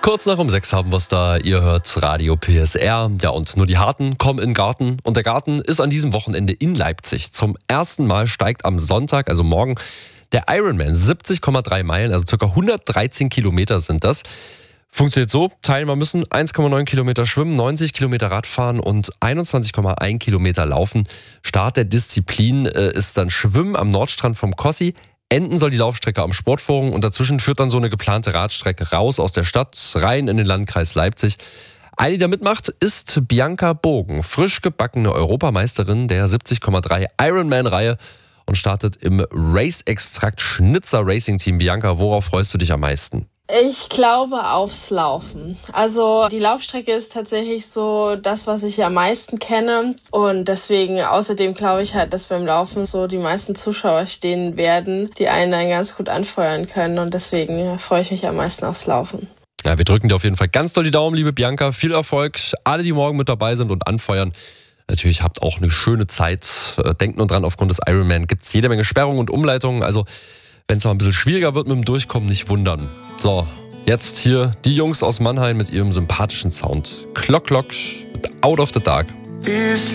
Kurz nach um 6 haben wir es da. Ihr hört Radio PSR. Ja, und nur die Harten kommen in den Garten. Und der Garten ist an diesem Wochenende in Leipzig. Zum ersten Mal steigt am Sonntag, also morgen, der Ironman. 70,3 Meilen, also ca. 113 Kilometer sind das. Funktioniert so, Teilnehmer müssen 1,9 Kilometer schwimmen, 90 Kilometer Radfahren und 21,1 Kilometer laufen. Start der Disziplin ist dann Schwimmen am Nordstrand vom Kossi. Enden soll die Laufstrecke am Sportforum und dazwischen führt dann so eine geplante Radstrecke raus aus der Stadt, rein in den Landkreis Leipzig. Eine, die da mitmacht, ist Bianca Bogen, frisch gebackene Europameisterin der 70,3 Ironman-Reihe und startet im Race-Extrakt Schnitzer Racing Team. Bianca, worauf freust du dich am meisten? Ich glaube aufs Laufen. Also die Laufstrecke ist tatsächlich so das, was ich am meisten kenne. Und deswegen, außerdem glaube ich halt, dass beim Laufen so die meisten Zuschauer stehen werden, die einen dann ganz gut anfeuern können. Und deswegen freue ich mich am meisten aufs Laufen. Ja, wir drücken dir auf jeden Fall ganz doll die Daumen, liebe Bianca. Viel Erfolg. Alle, die morgen mit dabei sind und anfeuern. Natürlich habt auch eine schöne Zeit. Denkt nur dran, aufgrund des Ironman gibt es jede Menge Sperrungen und Umleitungen. Also wenn es mal ein bisschen schwieriger wird mit dem Durchkommen, nicht wundern. So, jetzt hier die Jungs aus Mannheim mit ihrem sympathischen Sound. Clock Clock mit Out of the Dark.